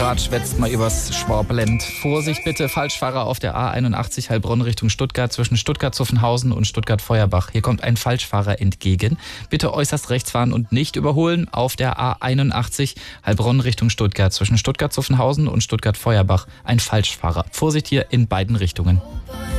Grad schwätzt mal übers Schwabenland. Vorsicht bitte, Falschfahrer auf der A81 Heilbronn Richtung Stuttgart zwischen Stuttgart-Zuffenhausen und Stuttgart-Feuerbach. Hier kommt ein Falschfahrer entgegen. Bitte äußerst rechts fahren und nicht überholen auf der A81 Heilbronn Richtung Stuttgart zwischen Stuttgart-Zuffenhausen und Stuttgart-Feuerbach. Ein Falschfahrer. Vorsicht hier in beiden Richtungen.